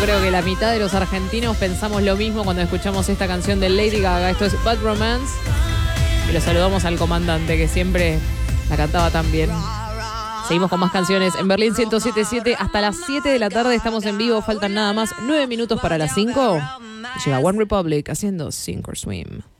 creo que la mitad de los argentinos pensamos lo mismo cuando escuchamos esta canción de Lady Gaga. Esto es Bad Romance. Y lo saludamos al comandante que siempre la cantaba tan bien. Seguimos con más canciones en Berlín 107.7 hasta las 7 de la tarde. Estamos en vivo, faltan nada más 9 minutos para las 5. Llega One Republic haciendo Sink or Swim.